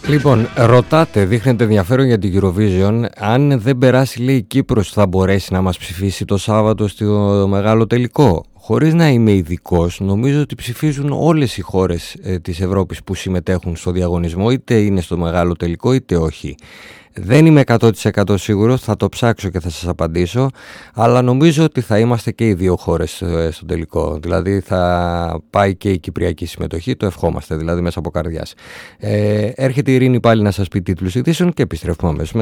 Λοιπόν, ρωτάτε, δείχνετε ενδιαφέρον για την Eurovision. Αν δεν περάσει, λέει, η Κύπρος, θα μπορέσει να μας ψηφίσει το Σάββατο στο μεγάλο τελικό? Χωρίς να είμαι ειδικός, νομίζω ότι ψηφίζουν όλες οι χώρες της Ευρώπης που συμμετέχουν στο διαγωνισμό, είτε είναι στο μεγάλο τελικό είτε όχι. Δεν είμαι 100% σίγουρος, θα το ψάξω και θα σας απαντήσω, αλλά νομίζω ότι θα είμαστε και οι δύο χώρες στο τελικό. Δηλαδή θα πάει και η κυπριακή συμμετοχή, το ευχόμαστε δηλαδή μέσα από καρδιάς. Έρχεται η Ειρήνη πάλι να σας πει τίτλους ειδήσεων και επιστρέφουμε αμέσως μετά.